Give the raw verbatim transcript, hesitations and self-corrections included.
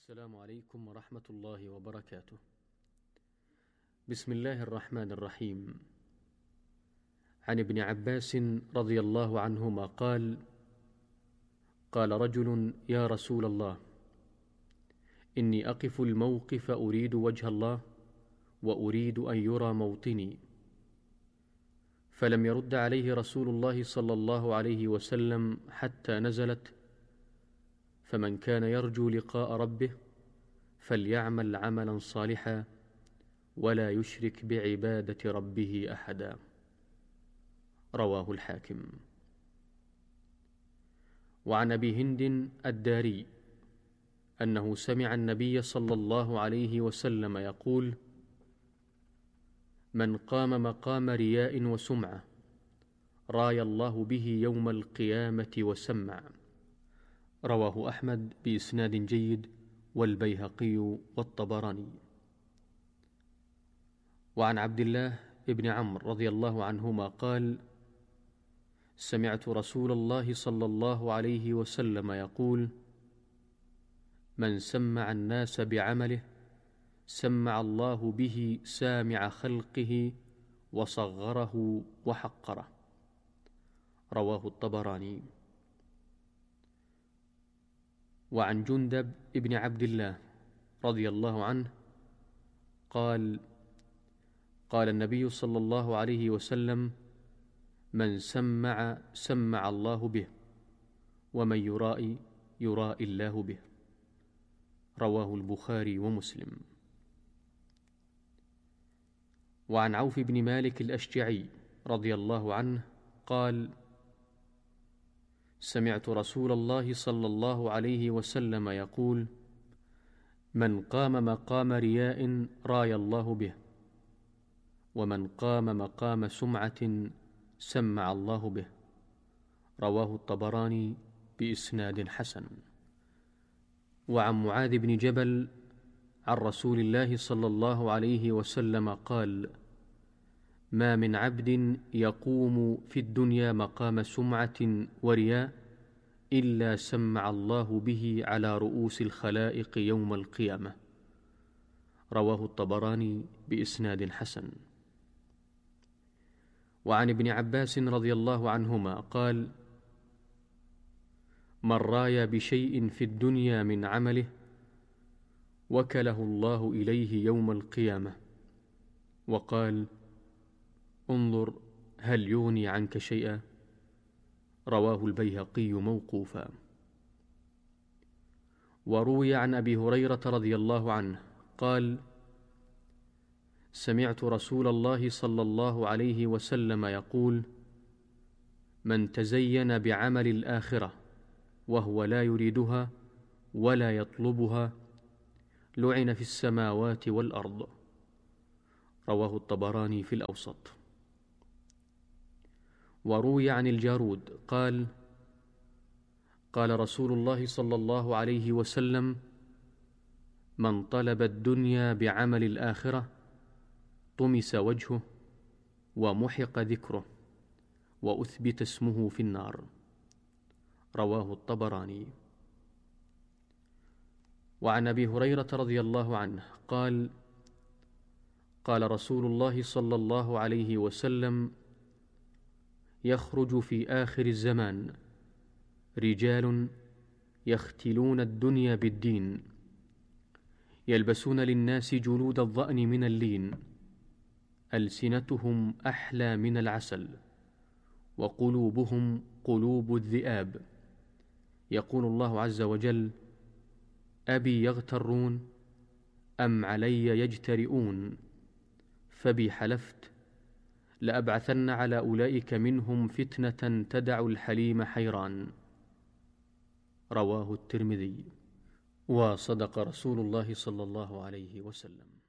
السلام عليكم ورحمة الله وبركاته. بسم الله الرحمن الرحيم. عن ابن عباس رضي الله عنهما قال: قال رجل: يا رسول الله، إني أقف الموقف أريد وجه الله وأريد أن يرى موطني. فلم يرد عليه رسول الله صلى الله عليه وسلم حتى نزلت: فمن كان يرجو لقاء ربه فليعمل عملا صالحا ولا يشرك بعبادة ربه أحدا. رواه الحاكم. وعن أبي هند الداري أنه سمع النبي صلى الله عليه وسلم يقول: من قام مقام رياء وسمعة راي الله به يوم القيامة وسمع. رواه أحمد بإسناد جيد والبيهقي والطبراني. وعن عبد الله بن عمرو رضي الله عنهما قال: سمعت رسول الله صلى الله عليه وسلم يقول: من سمع الناس بعمله سمع الله به سامع خلقه وصغره وحقره. رواه الطبراني. وعن جندب بن عبد الله رضي الله عنه قال: قال النبي صلى الله عليه وسلم: من سمع سمع الله به، ومن يرائي يرائي الله به. رواه البخاري ومسلم. وعن عوف بن مالك الأشجعي رضي الله عنه قال: سمعت رسول الله صلى الله عليه وسلم يقول: من قام مقام رياء راي الله به، ومن قام مقام سمعة سمع الله به. رواه الطبراني بإسناد حسن. وعن معاذ بن جبل عن رسول الله صلى الله عليه وسلم قال: ما من عبد يقوم في الدنيا مقام سمعة ورياء إلا سمع الله به على رؤوس الخلائق يوم القيامة. رواه الطبراني بإسناد حسن. وعن ابن عباس رضي الله عنهما قال: من راى بشيء في الدنيا من عمله وكله الله إليه يوم القيامة وقال: انظر هل يغني عنك شيئا. رواه البيهقي موقوفا. وروي عن أبي هريرة رضي الله عنه قال: سمعت رسول الله صلى الله عليه وسلم يقول: من تزين بعمل الآخرة وهو لا يريدها ولا يطلبها لعن في السماوات والأرض. رواه الطبراني في الأوسط. وروي عن الجارود قال: قال رسول الله صلى الله عليه وسلم: من طلب الدنيا بعمل الآخرة طمس وجهه ومحق ذكره وأثبت اسمه في النار. رواه الطبراني. وعن أبي هريرة رضي الله عنه قال: قال رسول الله صلى الله عليه وسلم: يخرج في آخر الزمان رجال يختلون الدنيا بالدين، يلبسون للناس جلود الضأن من اللين، ألسنتهم أحلى من العسل وقلوبهم قلوب الذئاب. يقول الله عز وجل: أبي يغترون أم علي يجترئون، فبي حلفت لأبعثن على أولئك منهم فتنة تدع الحليم حيران. رواه الترمذي. وصدق رسول الله صلى الله عليه وسلم.